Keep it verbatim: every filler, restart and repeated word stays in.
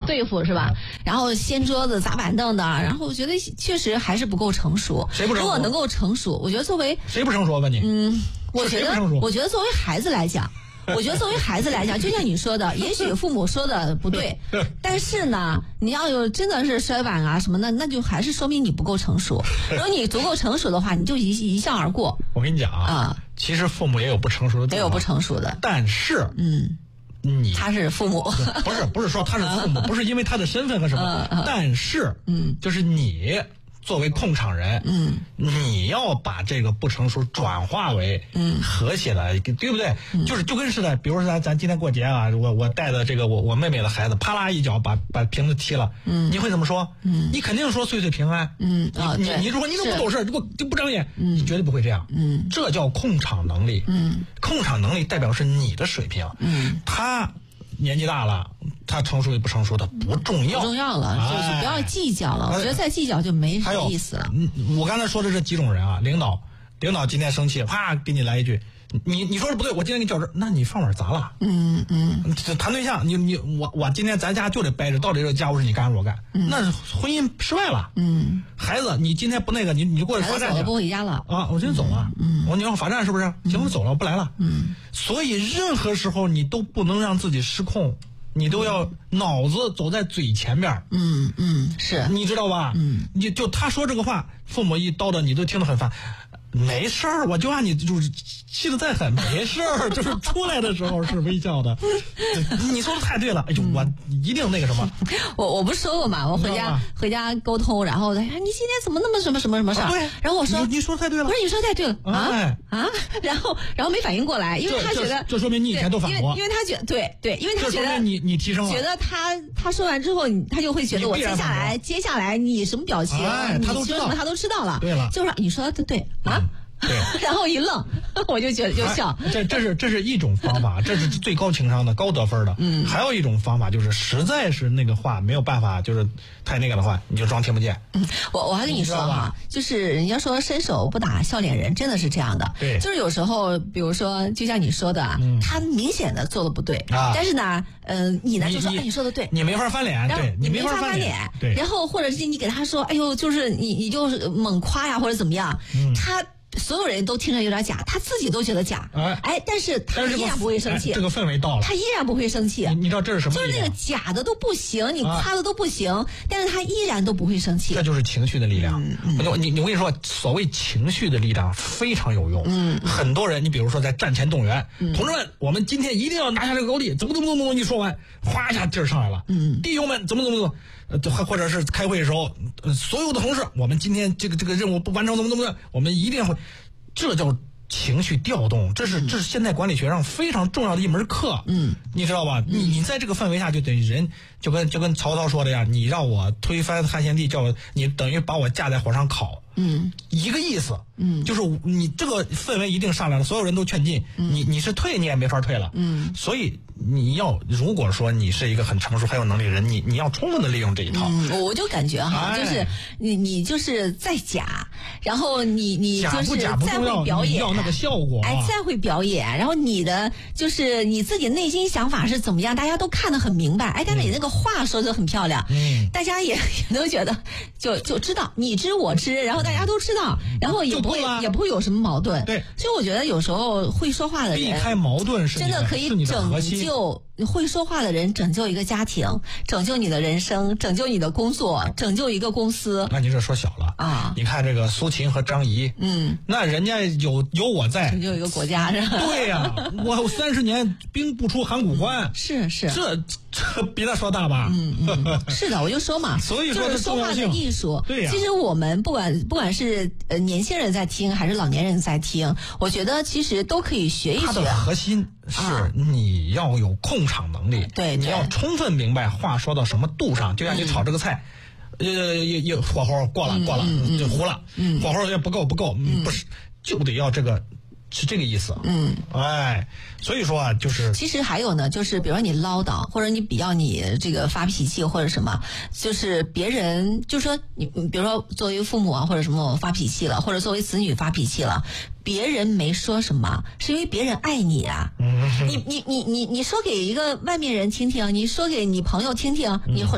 对付是吧？然后掀桌子砸板凳的，然后我觉得确实还是不够成熟。 谁不成熟？ 如果能够成熟，我觉得作为谁不成熟？问你， 嗯，我觉得我觉得作为孩子来讲。我觉得作为孩子来讲，就像你说的，也许父母说的不对，但是呢，你要有真的是摔碗啊什么的，那就还是说明你不够成熟。如果你足够成熟的话，你就一一笑而过。 我跟你讲啊，嗯、其实父母也有不成熟的地方， 也有不成熟的， 但是嗯。 你他是父母， 不是不是说他是父母，不是因为他的身份和什么， 嗯、 但是嗯，就是你作为控场人， 嗯， 你要把这个不成熟转化为嗯和谐的，对不对？嗯、就是就跟似的，比如说咱咱今天过节啊，我我带的这个我我妹妹的孩子，啪啦一脚把把瓶子踢了，嗯，你会怎么说？嗯，你肯定说岁岁平安， 嗯啊， 你你如果你都不懂事，如果就不长眼， 嗯， 你绝对不会这样， 嗯， 这叫控场能力， 嗯， 控场能力代表是你的水平， 嗯， 他年纪大了。他成熟与不成熟的不重要， 不重要了，哎、就是不要计较了。我觉得再计较就没什么意思了。 嗯，我刚才说的这几种人啊，领导，领导今天生气，啪给你来一句，你你说的不对，我今天给你较真，那你饭碗砸了。 嗯嗯。 谈对象，你你我我今天咱家就得掰着，到底这个家务是你干还是我干？ 嗯、 那婚姻失败了。 嗯。 孩子，你今天不那个，你你过来罚站去。 孩子走了不回家了啊！我真走了。 嗯。 我你要罚站是不是？行，我走了，我不来了。 嗯。 所以任何时候你都不能让自己失控。你都要脑子走在嘴前边， 嗯嗯，是， 你知道吧？ 嗯， 你就他说这个话，父母一叨叨，你都听得很烦。没事儿，我就让你就是气得再狠，没事儿，就是出来的时候是微笑的。你说的太对了，哎呦，我一定那个什么。 我我不是说过嘛，我回家回家沟通，然后他说你今天怎么那么什么什么什么事儿？ 对， 然后我说你你说的太对了， 不是你说的太对了啊啊，然后然后没反应过来，因为他觉得这说明你以前都反驳， 因为他觉得对对，因为他觉得你你提升了， 觉得他他说完之后，他就会觉得我接下来接下来你什么表情， 他都知道什么他都知道了， 对了， 就是你说的对啊。 对， 然后一愣，我就觉得就笑。 这这是这是一种方法，这是最高情商的、高得分的。 嗯， 还有一种方法就是实在是那个话没有办法，就是太那个的话，你就装听不见。 嗯，我我还跟你说哈，就是人家说伸手不打笑脸人，真的是这样的。 对， 就是有时候，比如说，就像你说的，嗯、他明显的做的不对啊，但是呢，嗯、呃，你呢就说，哎，你说的对， 你没法翻脸，对， 你没法翻脸，对， 然后或者是你给他说，哎呦，就是你你就是猛夸呀，或者怎么样， 嗯、 他。所有人都听着有点假，他自己都觉得假， 哎， 哎，但是他依然不会生气。 这个氛围到了， 他依然不会生气。 你, 你知道这是什么？ 就是那个假的都不行，你夸的都不行，啊、但是他依然都不会生气。 这就是情绪的力量。 嗯嗯、 你你我跟你说，所谓情绪的力量非常有用。 嗯， 很多人，你比如说在战前动员， 嗯、 同志们，我们今天一定要拿下这个高地，怎么怎么怎么怎么，你说完，哗一下劲儿上来了。 嗯， 弟兄们，怎么怎么怎么。呃，或者是开会的时候，呃，所有的同事，我们今天这个这个任务不完成，怎么怎么的，我们一定会。这叫情绪调动，这是这是现代管理学上非常重要的一门课。 嗯， 你知道吧？你你在这个氛围下，就等于人就跟就跟曹操说的呀，你让我推翻汉献帝，叫我你等于把我架在火上烤。 嗯， 一个意思。 嗯， 就是你这个氛围一定上来了，所有人都劝进， 嗯、 你你是退你也没法退了。 嗯， 所以你要如果说你是一个很成熟很有能力的人，你你要充分的利用这一套。 嗯，我就感觉哈， 哎、 就是你你就是在假，然后你你就是再会表演， 要那个效果、啊， 哎，再会表演，然后你的就是你自己内心想法是怎么样，大家都看得很明白。哎，但是你那个话说得很漂亮， 嗯， 大家也也都觉得就就知道你知我知，然后大家都知道，然后也不会也不会有什么。什么矛盾？ 对， 所以我觉得有时候会说话的人避开矛盾是真的可以拯救会说话的人，拯救一个家庭，拯救你的人生，拯救你的工作，拯救一个公司。 那你这说小了啊！ 你看这个苏秦和张仪， 嗯， 那人家有有我在， 拯救一个国家是吧？ 对呀、啊，我三十年兵不出函谷关， 嗯、是是， 这这比他说大吧？ 嗯嗯，是的，我就说嘛， 所以说就是说话的艺术。 对呀、啊， 其实我们不管不管是呃年轻人在听还是老年人在听，我觉得其实都可以学一学。 它的核心是你要有控场能力， 啊、对， 你要充分明白话说到什么度上。就像你炒这个菜，呃、嗯，也也火候过了过了， 嗯、 就糊了， 嗯， 火候也不够不够， 嗯， 不是，就得要这个。是这个意思， 嗯， 哎，所以说啊，就是其实还有呢，就是比如说你唠叨，或者你比较你这个发脾气或者什么，就是别人就说你，比如说作为父母啊或者什么发脾气了，或者作为子女发脾气了，别人没说什么，是因为别人爱你啊， 嗯， 你你你你你说给一个外面人听听，你说给你朋友听听，你